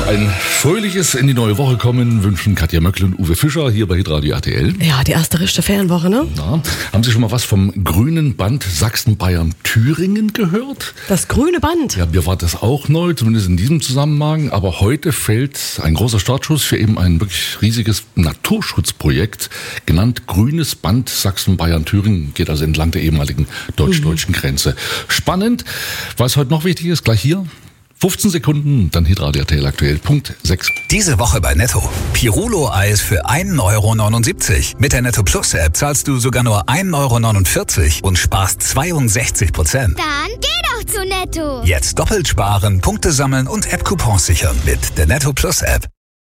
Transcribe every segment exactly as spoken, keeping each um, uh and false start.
Ein fröhliches in die neue Woche kommen wünschen Katja Möckl und Uwe Fischer hier bei Hitradio R T L. Ja, die erste richtige Ferienwoche, ne? Ja. Haben Sie schon mal was vom grünen Band Sachsen-Bayern-Thüringen gehört? Das grüne Band? Ja, mir war das auch neu, zumindest in diesem Zusammenhang. Aber heute fällt ein großer Startschuss für eben ein wirklich riesiges Naturschutzprojekt, genannt Grünes Band Sachsen-Bayern-Thüringen. Geht also entlang der ehemaligen deutsch-deutschen mhm. Grenze. Spannend. Was heute noch wichtig ist, gleich hier. fünfzehn Sekunden, dann Hitradio R T L aktuell, Punkt sechs. Diese Woche bei Netto. Pirulo-Eis für ein Euro neunundsiebzig. Mit der Netto Plus App zahlst du sogar nur ein Euro neunundvierzig und sparst zweiundsechzig Prozent. Dann geh doch zu Netto. Jetzt doppelt sparen, Punkte sammeln und App-Coupons sichern mit der Netto Plus App.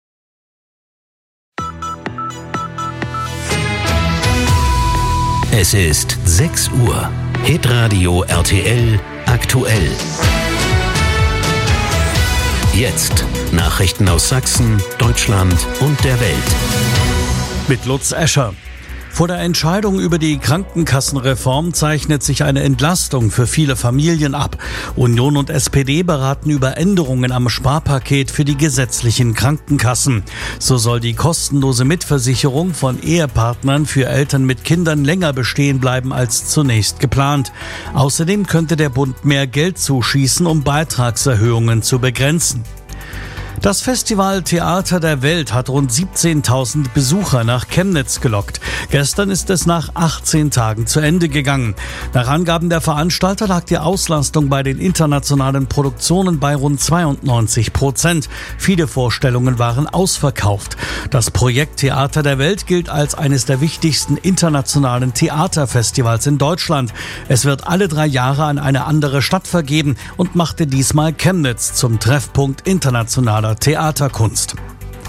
Es ist sechs Uhr. Hitradio R T L aktuell. Jetzt Nachrichten aus Sachsen, Deutschland und der Welt. Mit Lutz Escher. Vor der Entscheidung über die Krankenkassenreform zeichnet sich eine Entlastung für viele Familien ab. Union und S P D beraten über Änderungen am Sparpaket für die gesetzlichen Krankenkassen. So soll die kostenlose Mitversicherung von Ehepartnern für Eltern mit Kindern länger bestehen bleiben als zunächst geplant. Außerdem könnte der Bund mehr Geld zuschießen, um Beitragserhöhungen zu begrenzen. Das Festival Theater der Welt hat rund siebzehntausend Besucher nach Chemnitz gelockt. Gestern ist es nach achtzehn Tagen zu Ende gegangen. Nach Angaben der Veranstalter lag die Auslastung bei den internationalen Produktionen bei rund zweiundneunzig Prozent. Viele Vorstellungen waren ausverkauft. Das Projekt Theater der Welt gilt als eines der wichtigsten internationalen Theaterfestivals in Deutschland. Es wird alle drei Jahre an eine andere Stadt vergeben und machte diesmal Chemnitz zum Treffpunkt internationaler Theaterkunst.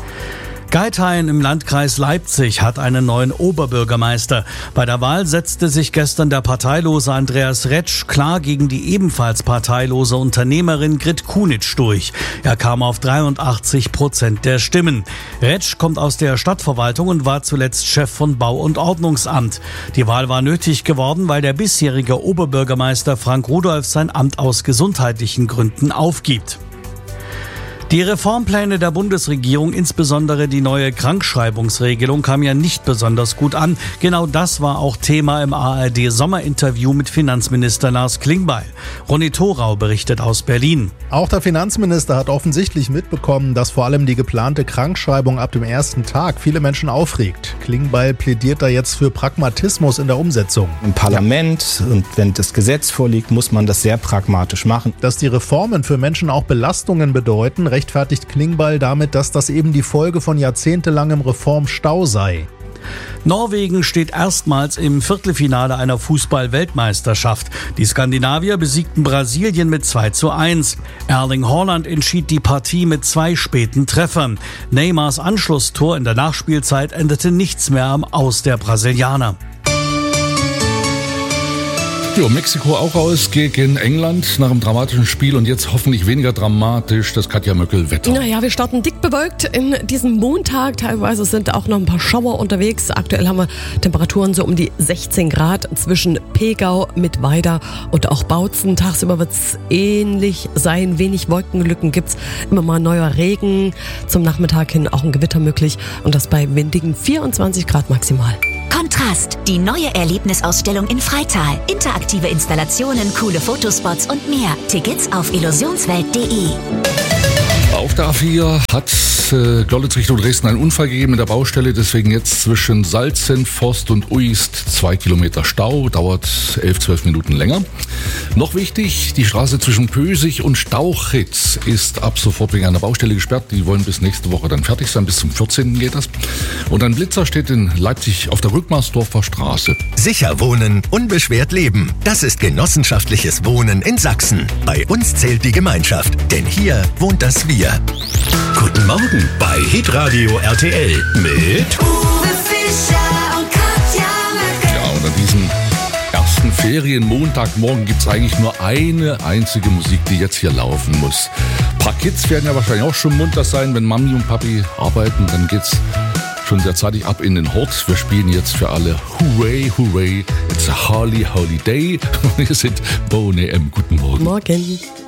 Geithain im Landkreis Leipzig hat einen neuen Oberbürgermeister. Bei der Wahl setzte sich gestern der parteilose Andreas Retsch klar gegen die ebenfalls parteilose Unternehmerin Grit Kunitsch durch. Er kam auf dreiundachtzig Prozent der Stimmen. Retsch kommt aus der Stadtverwaltung und war zuletzt Chef von Bau- und Ordnungsamt. Die Wahl war nötig geworden, weil der bisherige Oberbürgermeister Frank Rudolph sein Amt aus gesundheitlichen Gründen aufgibt. Die Reformpläne der Bundesregierung, insbesondere die neue Krankschreibungsregelung, kam ja nicht besonders gut an. Genau das war auch Thema im A R D-Sommerinterview mit Finanzminister Lars Klingbeil. Ronny Thorau berichtet aus Berlin. Auch der Finanzminister hat offensichtlich mitbekommen, dass vor allem die geplante Krankschreibung ab dem ersten Tag viele Menschen aufregt. Klingbeil plädiert da jetzt für Pragmatismus in der Umsetzung. Im Parlament und wenn das Gesetz vorliegt, muss man das sehr pragmatisch machen. Dass die Reformen für Menschen auch Belastungen bedeuten, rechtfertigt Klingbeil damit, dass das eben die Folge von jahrzehntelangem Reformstau sei. Norwegen steht erstmals im Viertelfinale einer Fußball-Weltmeisterschaft. Die Skandinavier besiegten Brasilien mit zwei zu eins. Erling Haaland entschied die Partie mit zwei späten Treffern. Neymars Anschlusstor in der Nachspielzeit endete nichts mehr am Aus der Brasilianer. Ja, Mexiko auch aus gegen England nach einem dramatischen Spiel und jetzt hoffentlich weniger dramatisch das Katja Möckl Wetter. Naja, wir starten dick bewölkt in diesem Montag. Teilweise sind auch noch ein paar Schauer unterwegs. Aktuell haben wir Temperaturen so um die sechzehn Grad zwischen Pegau, Mittweida und auch Bautzen. Tagsüber wird es ähnlich sein. Wenig Wolkenlücken gibt's. Immer mal neuer Regen. Zum Nachmittag hin auch ein Gewitter möglich und das bei windigen vierundzwanzig Grad maximal. Kontrast, die neue Erlebnisausstellung in Freital. Interaktive Installationen, coole Fotospots und mehr. Tickets auf illusionswelt punkt de. Auf der A vier hat äh, Görlitz Richtung Dresden einen Unfall gegeben in der Baustelle, deswegen jetzt zwischen Salzen, Forst und Uist zwei Kilometer Stau, dauert elf, zwölf Minuten länger. Noch wichtig, die Straße zwischen Pösig und Stauchitz ist ab sofort wegen einer Baustelle gesperrt. Die wollen bis nächste Woche dann fertig sein, bis zum vierzehnten geht das. Und ein Blitzer steht in Leipzig auf der Rückmarsdorfer Straße. Sicher wohnen, unbeschwert leben. Das ist genossenschaftliches Wohnen in Sachsen. Bei uns zählt die Gemeinschaft, denn hier wohnt das Wir. Guten Morgen bei Hitradio R T L mit Uwe Fischer und Katja Möckl. Ja, und an diesem ersten Ferienmontagmorgen gibt es eigentlich nur eine einzige Musik, die jetzt hier laufen muss. Ein paar Kids werden ja wahrscheinlich auch schon munter sein, wenn Mami und Papi arbeiten, dann geht's schon sehr zeitig ab in den Hort. Wir spielen jetzt für alle Hooray, Hooray, it's a Harley Holiday. Wir sind Bone M. Guten Morgen. Morgen.